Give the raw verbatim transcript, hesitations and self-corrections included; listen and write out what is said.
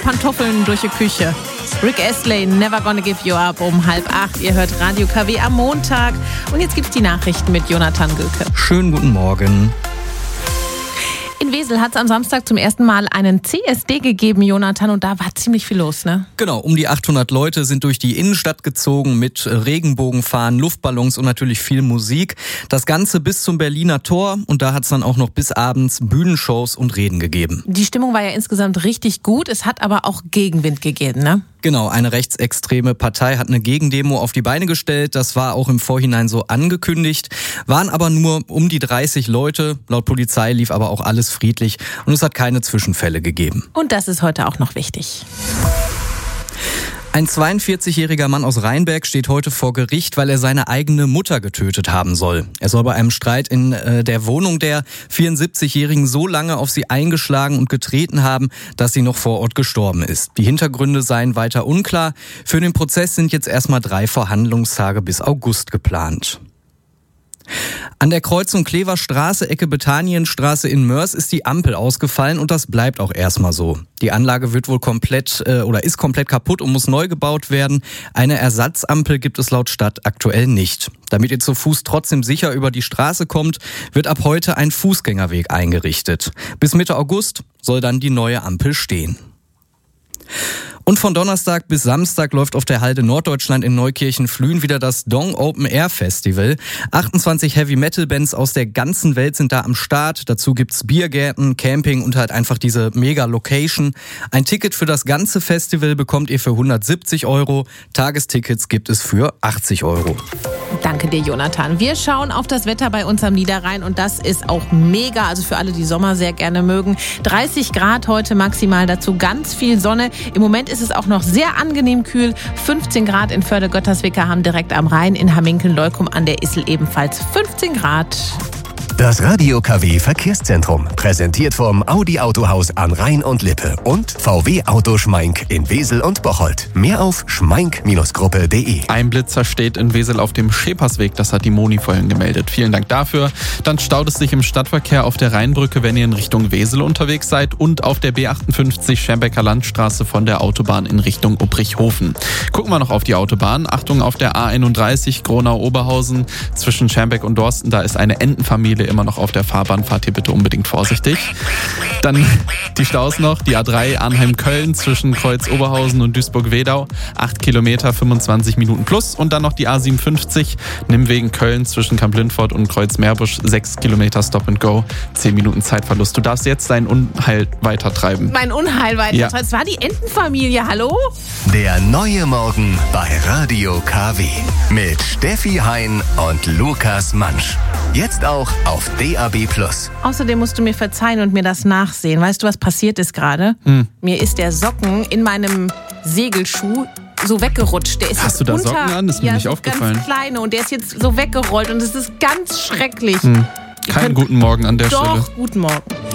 Pantoffeln durch die Küche. Rick Astley, Never Gonna Give You Up um halb acht. Ihr hört Radio K W am Montag. Und jetzt gibt's die Nachrichten mit Jonathan Göke. Schönen guten Morgen. In Wesel hat es am Samstag zum ersten Mal einen C S D gegeben, Jonathan, und da war ziemlich viel los, ne? Genau, um die achthundert Leute sind durch die Innenstadt gezogen mit Regenbogenfahren, Luftballons und natürlich viel Musik. Das Ganze bis zum Berliner Tor, und da hat es dann auch noch bis abends Bühnenshows und Reden gegeben. Die Stimmung war ja insgesamt richtig gut, es hat aber auch Gegenwind gegeben, ne? Genau, eine rechtsextreme Partei hat eine Gegendemo auf die Beine gestellt. Das war auch im Vorhinein so angekündigt. Waren aber nur um die dreißig Leute. Laut Polizei lief aber auch alles friedlich und es hat keine Zwischenfälle gegeben. Und das ist heute auch noch wichtig. Ein zweiundvierzigjähriger Mann aus Rheinberg steht heute vor Gericht, weil er seine eigene Mutter getötet haben soll. Er soll bei einem Streit in äh, der Wohnung der vierundsiebzigjährigen so lange auf sie eingeschlagen und getreten haben, dass sie noch vor Ort gestorben ist. Die Hintergründe seien weiter unklar. Für den Prozess sind jetzt erstmal drei Verhandlungstage bis August geplant. An der Kreuzung Kleverstraße, Ecke Betanienstraße in Mörs ist die Ampel ausgefallen und das bleibt auch erstmal so. Die Anlage wird wohl komplett äh, oder ist komplett kaputt und muss neu gebaut werden. Eine Ersatzampel gibt es laut Stadt aktuell nicht. Damit ihr zu Fuß trotzdem sicher über die Straße kommt, wird ab heute ein Fußgängerweg eingerichtet. Bis Mitte August soll dann die neue Ampel stehen. Und von Donnerstag bis Samstag läuft auf der Halde Norddeutschland in Neukirchen-Flühen wieder das Dong Open Air Festival. achtundzwanzig Heavy-Metal-Bands aus der ganzen Welt sind da am Start. Dazu gibt's Biergärten, Camping und halt einfach diese Mega-Location. Ein Ticket für das ganze Festival bekommt ihr für hundertsiebzig Euro. Tagestickets gibt es für achtzig Euro. Danke dir, Jonathan. Wir schauen auf das Wetter bei uns am Niederrhein und das ist auch mega, also für alle, die Sommer sehr gerne mögen. dreißig Grad heute maximal, dazu ganz viel Sonne. Im Moment ist es auch noch sehr angenehm kühl. fünfzehn Grad in Förde-Götterswickerham direkt am Rhein, in Hamminkeln-Leukum an der Issel ebenfalls fünfzehn Grad. Das Radio K W Verkehrszentrum, präsentiert vom Audi Autohaus an Rhein und Lippe und V W Auto Schmeink in Wesel und Bocholt. Mehr auf schmeink Gruppe punkt de. Ein Blitzer steht in Wesel auf dem Schepersweg, das hat die Moni vorhin gemeldet. Vielen Dank dafür. Dann staut es sich im Stadtverkehr auf der Rheinbrücke, wenn ihr in Richtung Wesel unterwegs seid, und auf der B achtundfünfzig Schermbecker Landstraße von der Autobahn in Richtung Upprichhofen. Gucken wir noch auf die Autobahn. Achtung auf der A einunddreißig Gronau-Oberhausen zwischen Schermbeck und Dorsten, da ist eine Entenfamilie immer noch auf der Fahrbahn, fahrt ihr bitte unbedingt vorsichtig. Dann die Staus noch, die A drei Arnheim-Köln zwischen Kreuz Oberhausen und Duisburg-Wedau, acht Kilometer, fünfundzwanzig Minuten plus. Und dann noch die A siebenundfünfzig Nimmwegen Köln zwischen Kamp-Lindfort und Kreuz-Meerbusch, sechs Kilometer Stop and Go, zehn Minuten Zeitverlust. Du darfst jetzt dein Unheil weitertreiben. Mein Unheil weitertreiben? Ja. Das war die Entenfamilie, hallo? Der neue Morgen bei Radio K W mit Steffi Hein und Lukas Mansch. Jetzt auch auf D A B plus. Außerdem musst du mir verzeihen und mir das nachsehen. Weißt du, was passiert ist gerade? Hm. Mir ist der Socken in meinem Segelschuh so weggerutscht. Der ist Hast du da unter, Socken an? Das ist mir ja, nicht so aufgefallen. Ganz kleine, und der ist jetzt so weggerollt und es ist ganz schrecklich. Hm. Keinen guten Morgen an der Doch, Stelle. Doch, guten Morgen.